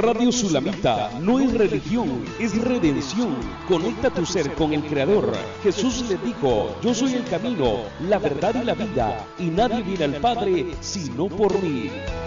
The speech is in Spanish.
Radio Sulamita no es religión, es redención. Conecta tu ser con el Creador. Jesús le dijo: yo soy el camino, la verdad y la vida, y nadie viene al Padre sino por mí.